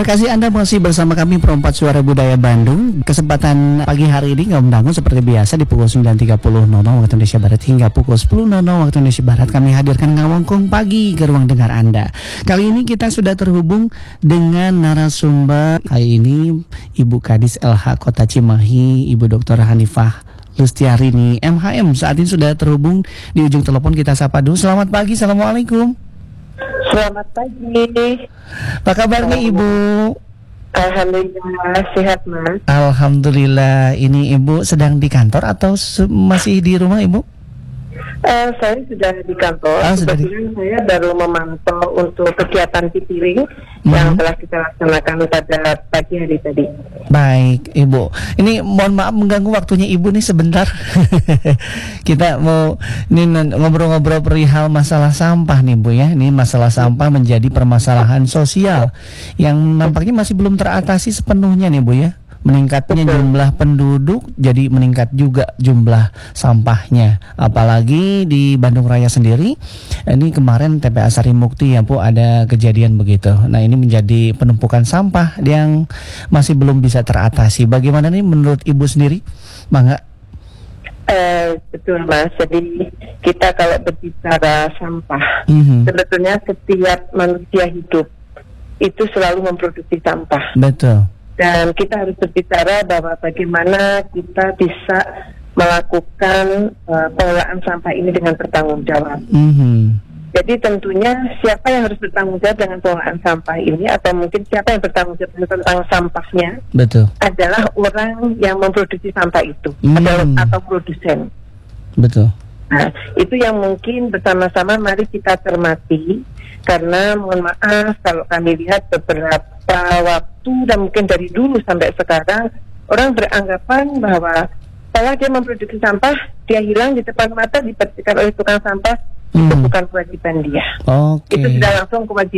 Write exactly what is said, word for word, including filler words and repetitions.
kasih Anda masih bersama kami Pro empat Suara Budaya Bandung. Kesempatan pagi hari ini Om Dangun seperti biasa di pukul sembilan tiga puluh waktu Indonesia Barat hingga pukul sepuluh waktu Indonesia Barat kami hadirkan ngawongkong pagi ke ruang dengar Anda. Kali ini kita sudah terhubung dengan narasumber hari ini Ibu Kadis L H Kota Cimahi, Ibu Doktor Hanifah Lustiarini M H M. Saat ini sudah terhubung di ujung telepon, kita sapa dulu. Selamat pagi, Assalamualaikum. Selamat pagi. Apa kabarnya Ibu? Alhamdulillah sehat Mas. Alhamdulillah. Ini Ibu sedang di kantor atau masih di rumah Ibu? Uh, saya sudah di kantor. Ah, sudah di... Saya baru memantau untuk kegiatan pipiring hmm. yang telah kita laksanakan pada pagi hari tadi. Baik Ibu. Ini mohon maaf mengganggu waktunya Ibu nih sebentar. Kita mau ini ngobrol-ngobrol perihal masalah sampah nih Bu ya. Ini masalah sampah menjadi permasalahan sosial yang nampaknya masih belum teratasi sepenuhnya nih Bu ya. Meningkatnya jumlah penduduk, jadi meningkat juga jumlah sampahnya. Apalagi di Bandung Raya sendiri, ini kemarin T P A Sarimukti ya Bu, ada kejadian begitu. Nah ini menjadi penumpukan sampah yang masih belum bisa teratasi. Bagaimana nih menurut Ibu sendiri, Mangga? Uh, betul Mas, jadi kita kalau berbicara sampah, mm-hmm. sebetulnya setiap manusia hidup itu selalu memproduksi sampah. Betul. Dan kita harus berbicara bahwa bagaimana kita bisa melakukan uh, pengelolaan sampah ini dengan bertanggung jawab. Mm-hmm. Jadi tentunya siapa yang harus bertanggung jawab dengan pengelolaan sampah ini, atau mungkin siapa yang bertanggung jawab tentang sampahnya, betul, adalah orang yang memproduksi sampah itu, mm. atau, atau produsen. Betul. Nah, itu yang mungkin bersama-sama mari kita cermati, karena mohon maaf kalau kami lihat beberapa waktu dan mungkin dari dulu sampai sekarang orang beranggapan bahwa kalau dia memproduksi sampah, dia hilang di depan mata dibersihkan oleh tukang sampah, hmm. itu bukan kewajiban dia. Okay. Itu sudah langsung kewajiban